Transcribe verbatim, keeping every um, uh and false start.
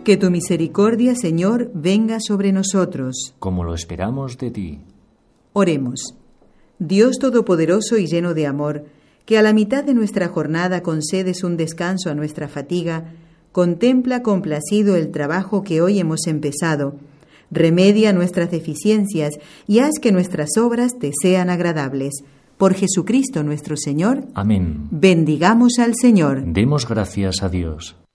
Que tu misericordia, Señor, venga sobre nosotros, como lo esperamos de ti. Oremos. Dios Todopoderoso y lleno de amor, que a la mitad de nuestra jornada concedes un descanso a nuestra fatiga, contempla complacido el trabajo que hoy hemos empezado, remedia nuestras deficiencias y haz que nuestras obras te sean agradables. Por Jesucristo nuestro Señor. Amén. Bendigamos al Señor. Demos gracias a Dios.